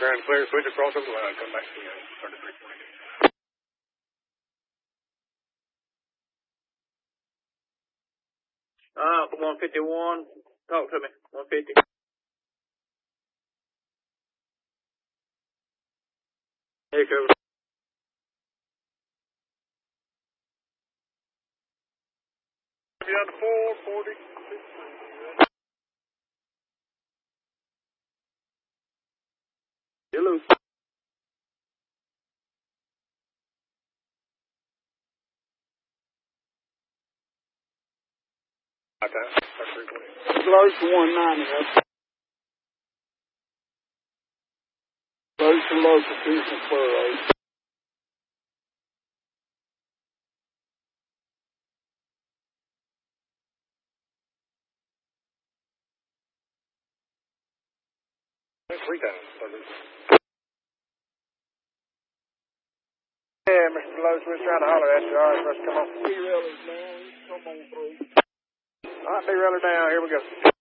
Ground clear, switch across over the line, come back to you. 3320. 151, talk to me, 150. Echo. Down to 440. Hello. Okay, 3320. Close to 190, huh? Close to local, Houston Furrows. Three times. Yeah, Mr. Lowe's, we're trying to holler at you. All right, let's come on. Deraillers down, come on through. All right, derailer down. Here we go.